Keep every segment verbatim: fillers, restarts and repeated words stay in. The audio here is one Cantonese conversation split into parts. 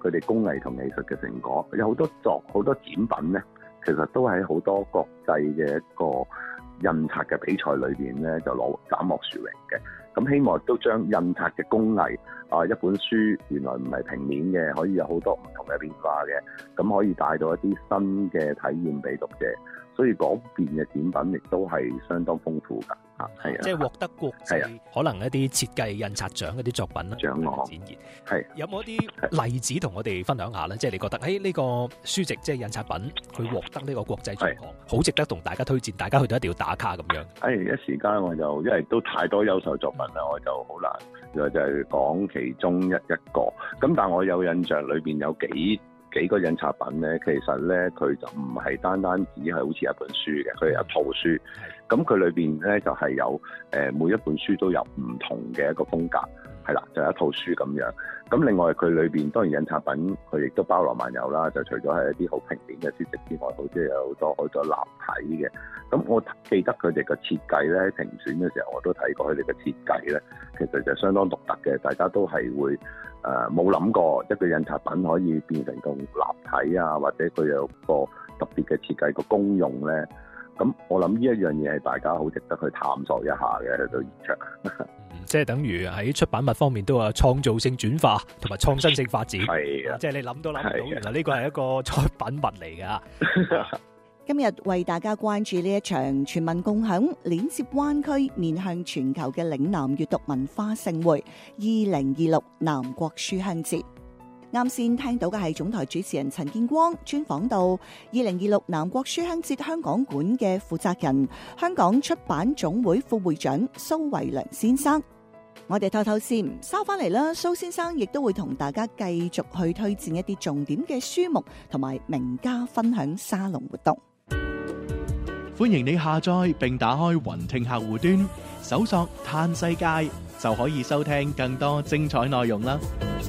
佢哋工藝同藝術嘅成果。有好多作好多展品咧，其實都喺好多國際嘅一個印刷嘅比賽裏邊咧，就攞斬獲殊榮嘅。咁希望都將印刷嘅工藝啊，一本書原來唔係平面嘅，可以有好多唔同嘅變化嘅，咁可以帶到一啲新嘅體驗俾讀者。所以嗰邊嘅展品亦都係相當豐富㗎，嚇係啊！ 即係獲得國際可能一啲設計印刷獎嗰啲作品啦， 獎項展現。 係有冇一啲例子同我哋分享下咧？即係你覺得喺呢個書籍即係印刷品，佢獲得呢個國際獎項，好值得同大家推薦，大家去到一定要打卡咁樣。 誒一時間我就因為都太多優秀作品啦，我就好難就就係講其中一一個。咁但係我有印象裏邊有幾幾個印刷品咧，其實咧佢就唔係單單只係好似一本書嘅，佢係一套書。咁佢裏邊咧就係、是、有誒、呃、每一本書都有唔同嘅一個風格，係啦，就係、一套書咁樣。咁另外佢裏邊當然印刷品佢亦都包羅萬有啦，就除咗係一啲好平面嘅書籍之外，好似有好多好多立體嘅。咁我記得佢哋嘅設計咧，評選嘅時候我都睇過佢哋嘅設計咧，其實就相當獨特嘅，大家都係會。誒冇諗過一個印刷品可以變成咁立體啊，或者佢有個特別嘅設計個功用咧。咁我諗呢一樣嘢係大家好值得去探索一下嘅，去到現場。 嗯、即係等於喺出版物方面都有創造性轉化同埋創新性發展。 係啊， 即係你諗都諗唔到，原來呢個係一個出品物嚟㗎。 今日為大家關注呢一場全民共享、鏈接灣區、面向全球嘅嶺南閱讀文化盛會二零二六南國書香節。啱先聽到嘅係總台主持人陳建光專訪到二零二六南國書香節香港館嘅負責人、香港出版總會副會長蘇維良先生。我哋透透先，收翻嚟啦。蘇先生亦都會同大家繼續去推薦一啲重點嘅書目同埋名家分享沙龍活動。 歡迎你下載並打開雲聽客戶端，搜索嘆世界就可以收聽更多精彩內容啦。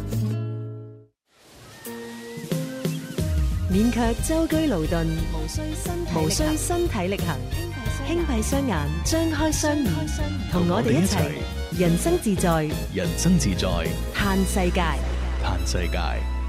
免卻舟車勞頓，無需身體無需身體力行，輕閉雙眼，張開雙耳，同我哋一齊人生自在， 人生自在， 嘆世界， 嘆世界。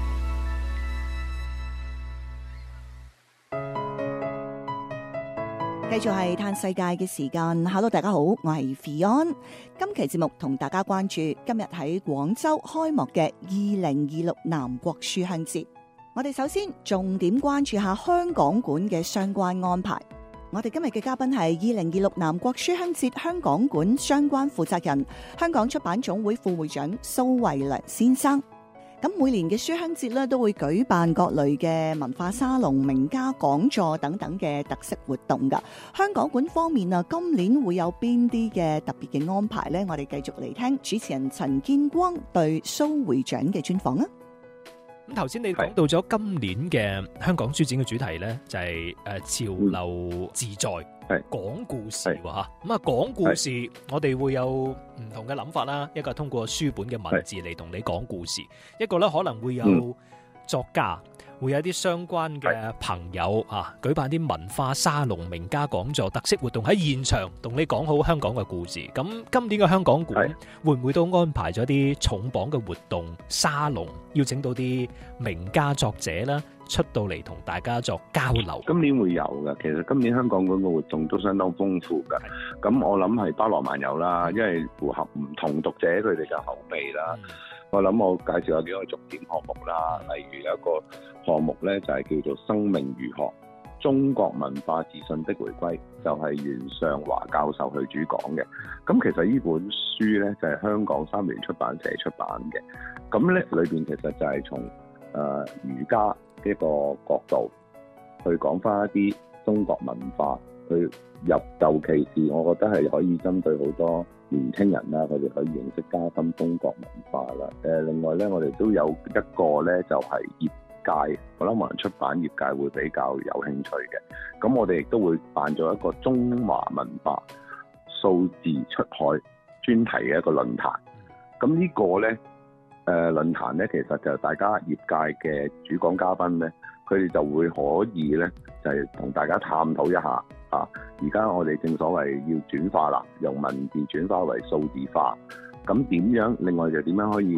繼續係嘆世界嘅時間。Hello， 大家好，我係 Fion。今期節目同大家關注今日喺廣州開幕嘅二零二六南國書香節。我哋首先重點關注下香港館嘅相關安排。我哋今日嘅嘉賓係二零二六南國書香節香港館相關負責人、香港出版總會副會長蘇維良先生。咁每年嘅書香節咧都會舉辦各類嘅文化沙龍、名家講座等等嘅特色活動噶。香港館方面啊，今年會有邊啲嘅特別嘅安排呢？我哋繼續嚟聽主持人陳建光對蘇會長嘅專訪啊！ 咁頭先你講到咗今年嘅香港書展嘅主題呢，就係、是、誒、呃、潮流自在，講故事喎嚇。咁啊講故事，我哋會有唔同嘅諗法啦。一個係通過書本嘅文字嚟同你講故事，一個咧可能會有作家，會有啲相關嘅朋友啊，舉辦啲文化沙龍、名家講座、特色活動喺現場同你講好香港嘅故事。咁今年嘅香港館會唔會都安排咗啲重磅嘅活動沙龍，邀請到啲名家作者啦出到嚟同大家作交流？ 今年會有嘅，其實今年香港館嘅活動都相當豐富嘅。咁我諗係包羅萬有啦，因為符合唔同讀者佢哋嘅口味啦。嗯我諗我介紹下幾個重點項目啦，例如有一個項目咧就係叫做生命儒學，中國文化自信的回歸，就係袁尚華教授去主講嘅。咁其實呢本書咧就係香港三聯出版社出版嘅。咁咧裏邊其實就係從誒儒家呢個角度去講翻一啲中國文化，去入尤其是我覺得係可以針對好多年青人啦，佢哋可以認識加深中國文化啦。誒，另外咧，我哋都有一個咧，就係業界，我諗可能出版業界會比較有興趣嘅。咁我哋亦都會辦咗一個中華文化數字出海專題嘅一個論壇。咁呢個咧，誒論壇咧，其實就大家業界嘅主講嘉賓咧，佢哋就會可以咧，就係同大家探討一下。啊！而家我哋正所謂要轉化啦，由文字轉化為數字化。咁點樣？另外就點樣可以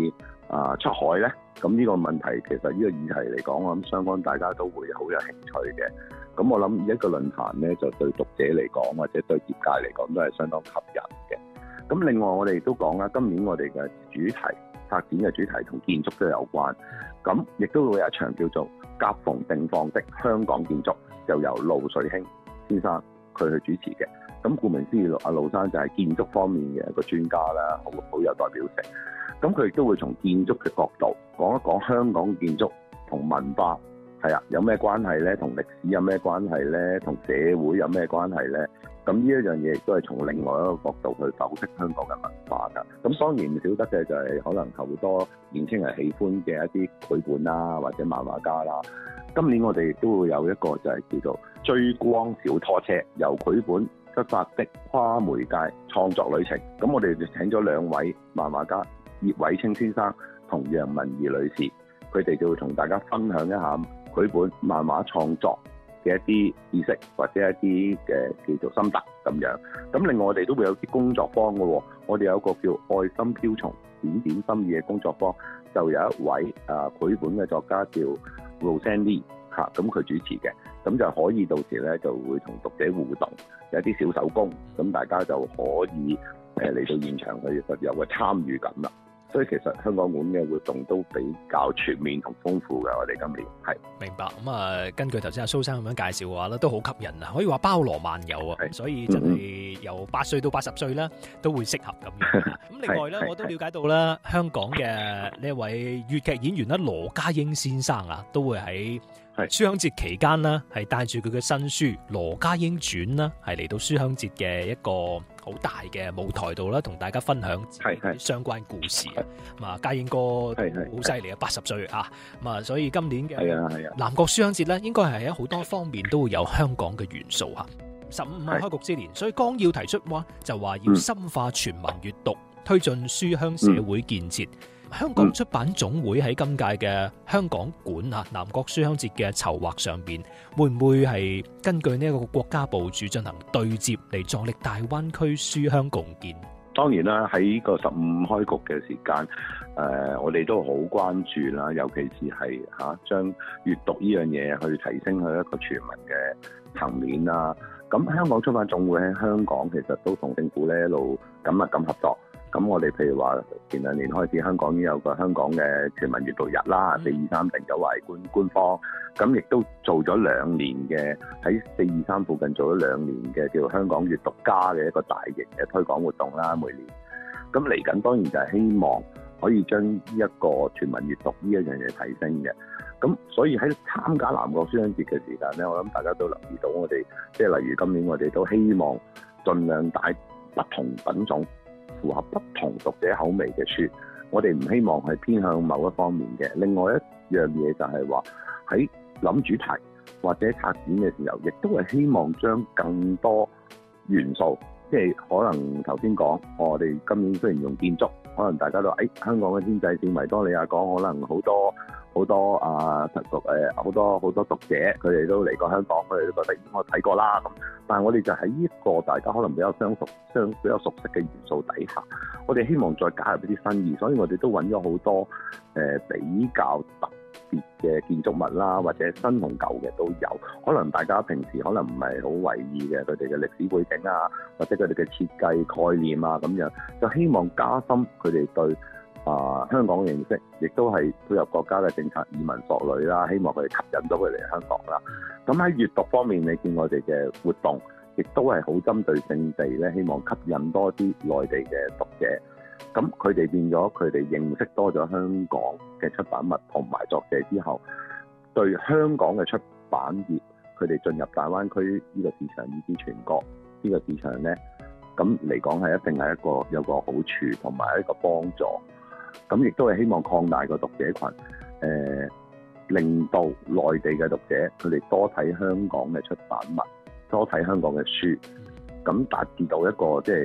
啊出海咧？咁呢個問題其實呢個議題嚟講，我諗雙方大家都會好有興趣嘅。咁我諗一個論壇咧，就對讀者嚟講或者對業界嚟講都係相當吸引嘅。咁另外我哋都講啦，今年我哋嘅主題策展嘅主題同建築都有關。咁亦都會有一場叫做夾縫定放的香港建築，就由盧瑞興先生佢去主持嘅。咁顧名思義，阿盧生就係建築方面嘅一個專家啦，好好有代表性。咁佢亦都會從建築嘅角度講一講香港建築同文化係啊有咩關係咧，同歷史有咩關係咧，同社會有咩關係咧？咁呢一樣嘢亦都係從另外一個角度去剖析香港嘅文化㗎。咁當然唔少得嘅就係可能好多年輕人喜歡嘅一啲繪本啦，或者漫畫家啦。今年我哋都會有一個就係叫做追光小拖車，由繪本出發的跨媒介創作旅程。咁我哋就請咗兩位漫畫家葉偉清先生同楊文儀女士，佢哋就會同大家分享一下繪本漫畫創作嘅一啲知識或者一啲嘅叫做心得咁樣。咁另外我哋都會有啲工作坊嘅喎，我哋有一個叫愛心飄松點點心意嘅工作坊，就有一位啊繪本嘅作家叫 Roseanne Lee 嚇，咁佢主持嘅，咁就可以到時咧就會同讀者互動，有啲小手工，咁大家就可以誒嚟到現場去有個參與感啦。所以其實香港館嘅活動都比較全面同豐富嘅，我哋今年係明白。 咁啊，根據頭先阿蘇生咁樣介紹嘅話咧，都好吸引啊，可以話包羅萬有啊，所以真係由八歲到八十歲啦，都會適合咁樣。咁另外咧，我都了解到啦，香港嘅呢一位粵劇演員啦，羅家英先生啊，都會喺書香節期間啦，係帶住佢嘅新書《羅家英傳》啦，係嚟到書香節嘅一個好大嘅舞台度啦，同大家分享相關故事啊！咁啊，家英哥好犀利啊，八十歲啊！咁啊，所以今年嘅南國書香節咧，應該係喺好多方面都會有香港嘅元素嚇。十五五開局之年，所以綱要提出話就話要深化全民閱讀，推進書香社會建設。香港出版總會喺今屆嘅香港館啊南國書香節嘅籌劃上邊，會唔會係根據呢一個國家部署進行對接嚟助力大灣區書香共建？ 當然啦，喺呢個十五開局嘅時間，誒、呃，我哋都好關注啦，尤其是係嚇將閱讀呢樣嘢去提升去一個全民嘅層面啦。咁香港出版總會喺香港其實都同政府咧一路緊密咁合作。咁我哋譬如話前兩年開始，香港已經有個香港嘅全民閱讀日啦，四二三定咗為官官方，咁亦都做咗兩年嘅喺四二三附近做咗兩年嘅叫香港閱讀家嘅一個大型嘅推廣活動啦，每年。咁嚟緊當然就係希望可以將呢一個全民閱讀呢一樣嘢提升嘅。咁所以喺參加南國書香節嘅時間咧，我諗大家都留意到我哋，即係例如今年我哋都希望盡量帶不同品種，符合不同讀者口味嘅書，我哋唔希望係偏向某一方面嘅。另外一樣嘢就係話喺諗主題或者策展嘅時候，亦都係希望將更多元素，即係可能頭先講，我哋今年雖然用建築，可能大家都誒、哎、香港嘅天際線維多利亞港，可能好多好多啊讀誒好多好多讀者佢哋都嚟過香港，佢哋都覺得應該睇過啦咁。但係我哋就喺呢個大家可能比較相熟、相比較熟悉嘅元素底下，我哋希望再加入一啲新意，所以我哋都揾咗好多誒、呃、比較特別嘅建築物啦，或者新同舊嘅都有。可能大家平時可能唔係好為意嘅，佢哋嘅歷史背景啊，或者佢哋嘅設計概念啊咁樣，就希望加深佢哋對啊、呃、香港嘅認識，亦都係配合國家嘅政策移民索旅啦，希望佢哋吸引到佢嚟香港啦。咁喺閱讀方面，你見我哋嘅活動，亦都係好針對性地咧，希望吸引多啲內地嘅讀者。咁佢哋變咗，佢哋認識多咗香港嘅出版物同埋作者之後，對香港嘅出版業，佢哋進入大灣區呢個市場以至全國呢個市場咧，咁嚟講係一定係一個有個好處同埋一個幫助。咁亦都係希望擴大個讀者群，誒、呃。令到內地嘅讀者佢哋多睇香港嘅出版物，多睇香港嘅書，咁達至到一個即係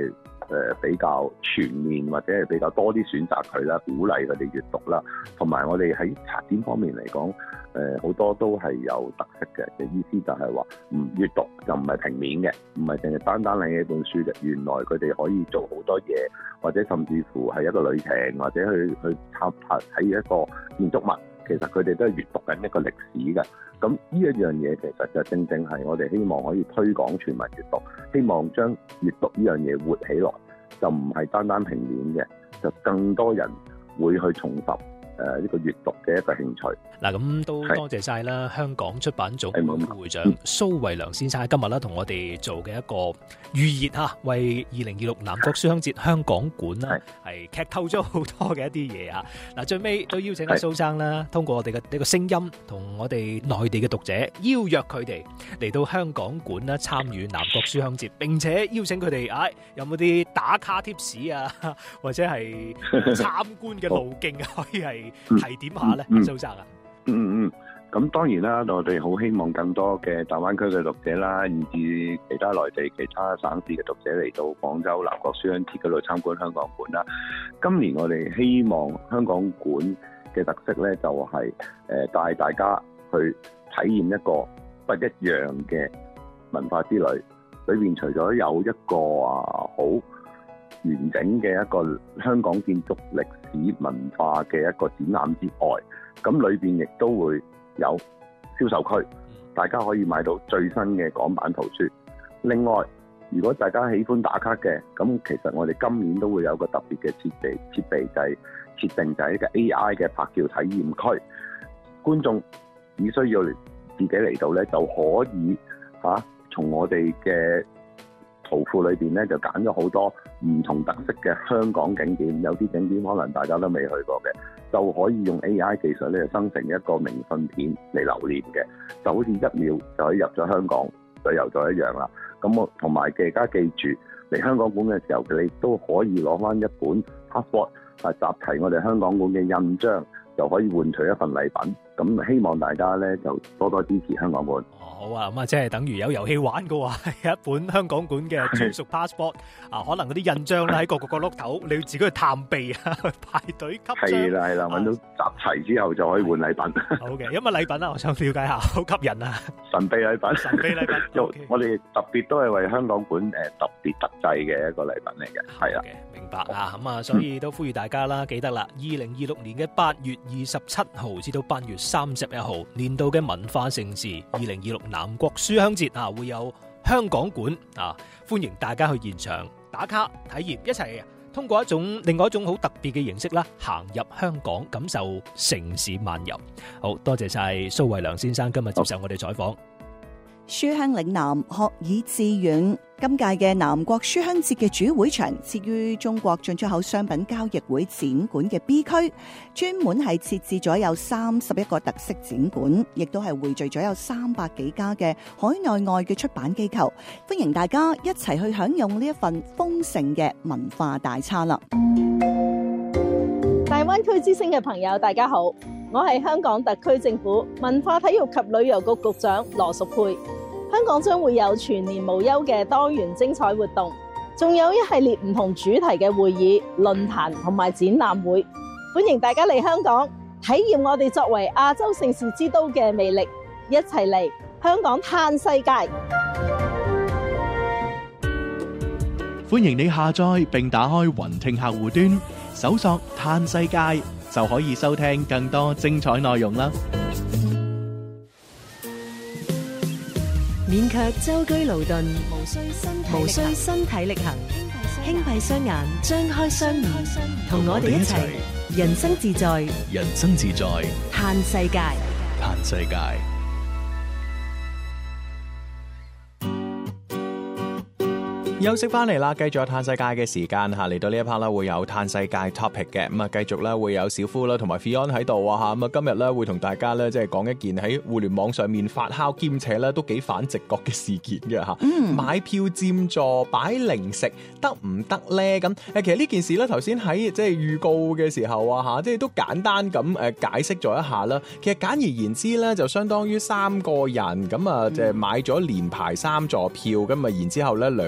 誒比較全面或者係比較多啲選擇佢啦，鼓勵佢哋閱讀啦，同埋我哋喺策展方面嚟講，誒好多都係有特色嘅。嘅意思就係話，唔閱讀就唔係平面嘅，唔係淨係單單領一本書嘅。原來佢哋可以做好多嘢，或者甚至乎係一個旅程，或者去去探拍睇一個建築物，其實佢哋都係閱讀緊一個歷史嘅。咁呢一樣嘢其實就正正係我哋希望可以推廣全民閱讀，希望將閱讀呢樣嘢活起來，就唔係單單平面嘅，就更多人會去重拾誒呢個閱讀嘅一個興趣。 嗱，咁都多謝晒啦，香港出版總會會長蘇慧良先生今日咧同我哋做嘅一個預熱嚇，為二零二六南國書香節香港館啦係劇透咗好多嘅一啲嘢啊！嗱，最尾都邀請阿蘇生啦，通過我哋嘅呢個聲音，同我哋內地嘅讀者邀約佢哋嚟到香港館啦，參與南國書香節，並且邀請佢哋，唉，有冇啲打卡貼士啊，或者係參觀嘅路徑可以係提點下咧，蘇生啊？ 嗯嗯，咁當然啦，我哋好希望更多嘅大灣區嘅讀者啦，以至其他內地其他省市嘅讀者嚟到廣州南國書香節嗰度參觀香港館啦。今年我哋希望香港館嘅特色咧，就係誒帶大家去體驗一個不一樣嘅文化之旅。裏面除咗有一個啊好完整嘅一個香港建築歷史文化嘅一個展覽之外，咁裏邊亦都會有銷售區，大家可以買到最新嘅港版圖書。另外，如果大家喜歡打卡嘅，咁其實我哋今年都會有個特別嘅設備，設備就係設定就係一個 A I 嘅拍照體驗區。觀眾只需要自己嚟到呢，就可以嚇、啊、從我哋嘅圖庫裏邊咧就揀咗好多唔同特色嘅香港景點，有啲景點可能大家都未去過嘅，就可以用 A I 技術咧生成一個明信片嚟留念嘅，就好似一秒就可以入咗香港旅遊咗一樣啦。咁我同埋大家記住嚟香港館嘅時候，你都可以攞翻一本 passport 啊，集齊我哋香港館嘅印章，就可以換取一份禮品。咁希望大家咧就多多支持香港館。 好啊，咁啊，即係等於有遊戲玩嘅話，有一本香港館嘅專屬 passport 啊，可能嗰啲印章咧喺各個角落頭，你要自己去探秘啊，去排隊吸章。係啦係啦，揾到集齊之後就可以換禮品。好嘅，有乜禮品啊？我想了解下，好吸引啊！神秘禮品，神秘禮品。Okay. 我哋特別都係為香港館誒特別特製嘅一個禮品嚟嘅，係啊。明白啊，咁啊，所以都呼籲大家啦，記得啦，二零二六年嘅八月二十七號至到八月三十一號，年度嘅文化盛事二零二六南國書香節啊，會有香港館啊，歡迎大家去現場打卡體驗，一齊通過一種另外一種好特別嘅形式啦，行入香港，感受城市漫遊。好多謝晒蘇慧良先生今日接受我哋採訪。 書香嶺南，學以致遠。今屆嘅南國書香節嘅主會場設於中國進出口商品交易會展館嘅 B 區，專門係設置咗有三十一個特色展館，亦都係匯聚咗有三百幾家嘅海內外嘅出版機構，歡迎大家一齊去享用呢一份豐盛嘅文化大餐啦！ 大灣區之聲嘅朋友，大家好，我係香港特區政府文化體育及旅遊局局長羅淑佩。香港將會有全年無休嘅多元精彩活動，仲有一系列唔同主題嘅會議、論壇同埋展覽會，歡迎大家嚟香港體驗我哋作為亞洲盛事之都嘅魅力，一齊嚟香港嘆世界。 歡迎你下載並打開雲聽客戶端，搜索嘆世界就可以收聽更多精彩內容啦。 免卻舟車勞頓，無需身體無需身體力行，輕閉雙眼，張開雙耳，同我哋一齊人生自在， 人生自在， 嘆世界， 嘆世界。休息翻嚟啦，繼續有嘆世界嘅時間嚇，嚟到呢一 part 啦，會有嘆世界 topic 嘅，咁啊繼續咧會有小夫啦同埋 Fion 喺度啊嚇，咁啊今日咧會同大家咧即係講一件喺互聯網上面發酵兼且咧都幾反直覺嘅事件嘅嚇。嗯，買票佔座擺零食得唔得咧？咁誒其實呢件事咧頭先喺即係預告嘅時候啊嚇，即係都簡單咁誒解釋咗一下啦。其實簡而言之咧，就相當於三個人咁啊，就係買咗連排三座票咁啊，然之後咧兩個人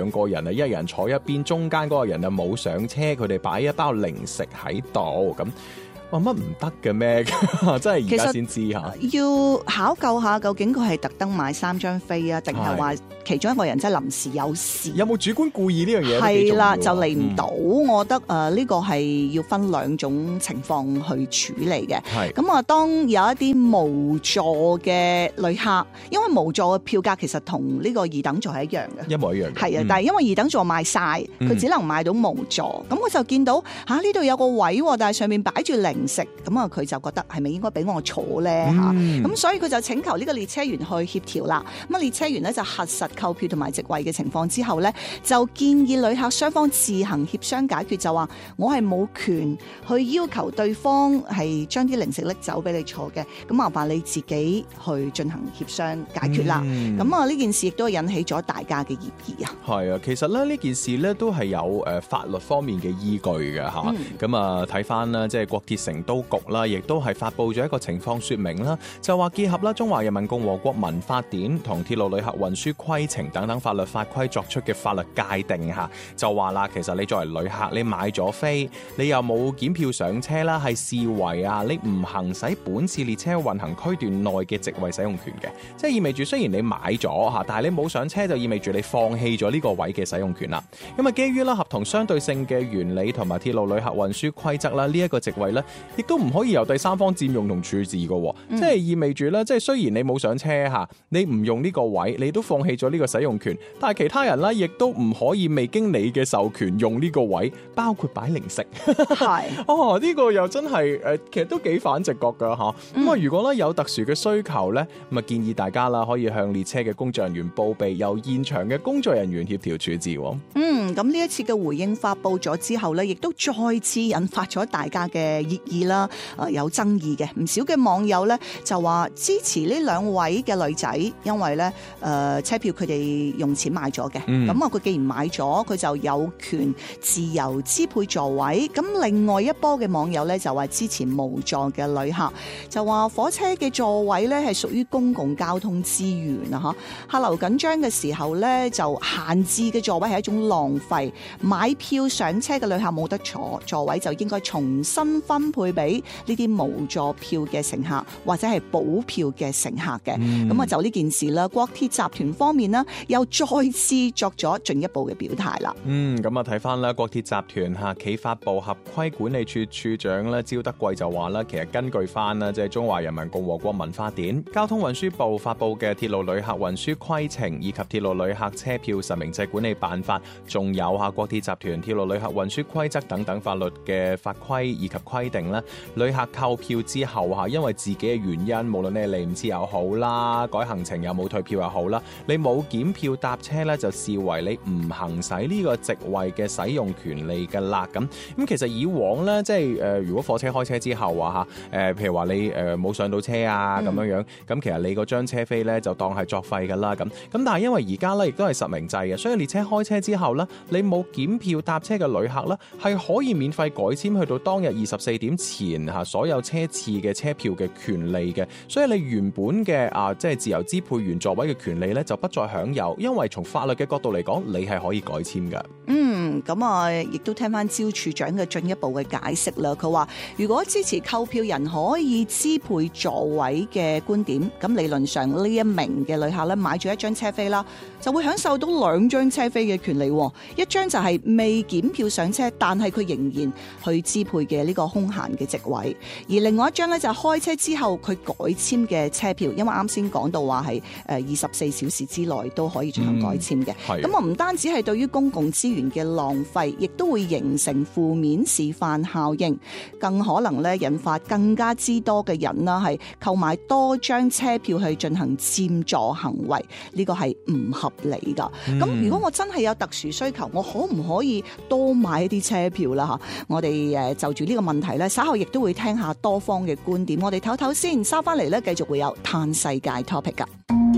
人啊一人坐一邊，中間嗰個人啊冇上車，佢哋擺一包零食喺度咁。話乜唔得嘅咩？真係而家先知嚇。 要考究下究竟佢係特登買三張飛啊，定係話其中一個人真係臨時有事？ 有冇主觀故意呢樣嘢？ 係啦，就嚟唔到。 嗯、 我覺得誒呢、呃呢個係要分兩種情況去處理嘅。 係咁啊，當有一啲無座嘅旅客，因為無座嘅票價其實同呢個二等座係一樣嘅， 一模一樣嘅。 係啊， 嗯、 但係因為二等座賣晒，佢只能買到無座。咁、嗯、我就見到嚇呢度有個位，但係上面擺住零食，咁啊佢就覺得係咪應該俾我坐咧嚇？咁、嗯、所以佢就請求呢個列車員去協調啦。咁啊列車員咧就核實購票同埋席位嘅情況之後咧，就建議旅客雙方自行協商解決，就話我係冇權去要求對方係將啲零食拎走俾你坐嘅，咁麻煩你自己去進行協商解決啦。咁啊呢件事亦都引起咗大家嘅熱議啊。 係啊，其實咧呢件事咧都係有誒法律方面嘅依據嘅嚇。咁啊睇翻啦，即係國鐵成都局啦，亦都係發布咗一個情況說明啦，就話結合啦《中華人民共和國民法典》同《鐵路旅客運輸規程》等等法律法規作出嘅法律界定嚇，就話啦，其實你作為旅客，你買咗飛，你又冇檢票上車啦，係視為啊你唔行使本次列車運行區段內嘅席位使用權嘅，即係意味住雖然你買咗嚇，但係你冇上車就意味住你放棄咗呢個位嘅使用權啦。咁啊，基於啦合同相對性嘅原理同埋鐵路旅客運輸規則啦，呢、這、一個席位咧，亦都唔可以由第三方佔用同處置嘅，嗯、即係意味住咧，即係雖然你冇上車嚇，你唔用呢個位，你都放棄咗呢個使用權，但係其他人咧亦都唔可以未經你嘅授權用呢個位，包括擺零食。係哦，呢、這個又真係誒，其實都幾反直覺㗎嚇。咁啊、嗯，如果咧有特殊嘅需求咧，咁啊建議大家啦，可以向列車嘅工作人員報備，由現場嘅工作人員協調處置。 嗯，咁呢一次嘅回應發布咗之後咧，亦都再次引發咗大家嘅熱議啦。誒、呃，有爭議嘅，唔少嘅網友咧就話支持呢兩位嘅女仔，因為咧誒、呃、車票佢哋用錢買咗嘅，咁啊佢既然買咗，佢就有權自由支配座位。咁另外一波嘅網友咧就話支持無座嘅旅客，就話火車嘅座位咧係屬於公共交通資源啊，嚇客流緊張嘅時候咧就閒置嘅座位係一種浪費，買票上車嘅旅客冇得坐，座位就應該重新分配俾呢啲無座票嘅乘客或者係補票嘅乘客嘅。咁啊、嗯、就呢件事啦，國鐵集團方面呢又再次作咗進一步嘅表態啦。嗯， 咁啊睇翻啦，國鐵集團嚇企發部合規管理處處長咧招德貴就話啦，其實根據翻啦即係中華人民共和國民法典、交通運輸部發布嘅鐵路旅客運輸規程以及鐵路旅客車票實名制管理辦法，仲有嚇國鐵集團鐵路旅客運輸規則等等法律嘅法規以及規定咧，旅客購票之後嚇，因為自己嘅原因，無論你係嚟唔切又好啦，改行程又冇退票又好啦，你冇檢票搭車咧，就視為你唔行使呢個席位嘅使用權利嘅啦。咁咁其實以往咧，即係誒、呃，如果火車開車之後啊嚇，誒、呃、譬如話你誒冇、呃、上到車啊咁樣樣，咁、嗯、其實你嗰張車飛咧就當係作廢㗎啦。咁咁但係因為而家咧亦都係實名制嘅，所以列車開車之後咧，你冇檢票搭車嘅旅客咧係可以免費改簽去到當日二十四點前嚇所有車次嘅車票嘅權利嘅，所以你原本嘅啊即係自由支配原座位嘅權利咧就不再享有，因為從法律嘅角度嚟講，你係可以改簽㗎。 嗯，咁啊，亦都聽翻招處長嘅進一步嘅解釋啦。佢話如果支持購票人可以支配座位嘅觀點，咁理論上呢一名嘅旅客咧買咗一張車飛啦，就會享受到兩張車飛嘅權利。一張就係未檢票上車，但係佢仍然去支配嘅呢個空閒嘅席位，而另外一張咧就係開車之後佢改簽嘅車票，因為啱先講到話係誒二十四小時之內都可以進行改簽嘅。咁啊唔單止係對於公共資源嘅浪費，亦都會形成負面示範效應，更可能咧引發更加之多嘅人啦係購買多張車票去進行佔座行為，呢個係唔合理噶。咁、嗯、如果我真係有特殊需求，我可唔可以多買一啲車票啦？吓，我哋誒就住呢個問題咧，稍後亦都會聽下多方嘅觀點。我哋唞唞先，收翻嚟咧，繼續會有嘆世界 topic 噶。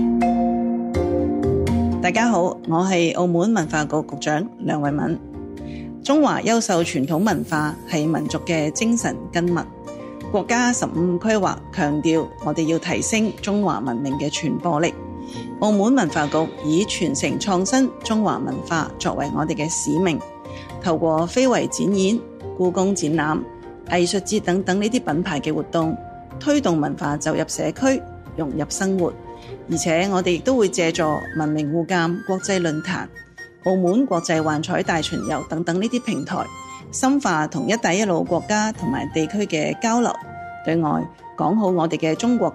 大家好，我係澳門文化局局長梁慧敏。中華優秀傳統文化係民族嘅精神根脈。國家十五規劃強調，我哋要提升中華文明嘅傳播力， 澳門文化局以傳承創新中華文化作為我哋嘅使命，透過非遺展演、故宮展覽、藝術節等等呢啲品牌嘅活動，推動文化走入社區，融入生活。而且我哋亦都會借助文明互鑒國際論壇、澳門國際幻彩大巡遊等等呢啲平台，深化同一帶一路國家同埋地區嘅交流，對外講好我哋嘅中國